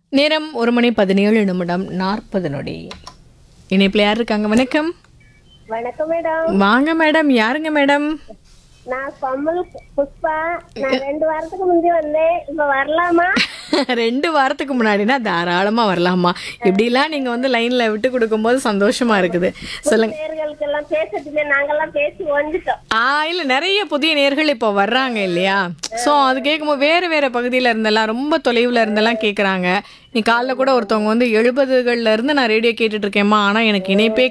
நேரம் 1:17 இணைப்பில் யார் இருக்காங்க? வணக்கம். வணக்கம் மேடம். வாங்க மேடம். யாருங்க மேடம்? நான் கமல் புஷ்பா. நான் 2 வாரத்துக்கு முந்தி வந்தேன். இப்ப வரலாமா? 2 வாரத்துக்கு முன்னாடினா தாராளமா வரலாமா. இப்படிலாம் நீங்க வந்து லைன்ல விட்டு கொடுக்கும்போது சந்தோஷமா இருக்குது. சொல்லுங்க. நேர்களுக்கு எல்லாம் பேசுறதுல நாங்கெல்லாம் பேசி வந்துட்டோம். இல்ல நிறைய புதிய நேர்கள் இப்போ வர்றாங்க இல்லையா? ஸோ அது கேட்கும்போது வேறு வேறு பகுதியில் இருந்தெல்லாம் ரொம்ப தொலைவில் இருந்தெல்லாம் கேட்குறாங்க. நீ காலைல கூட ஒருத்தவங்க வந்து 70கள்ல இருந்து நான் ரேடியோ கேட்டுட்டு இருக்கேம்மா, ஆனால் எனக்கு இணைப்பே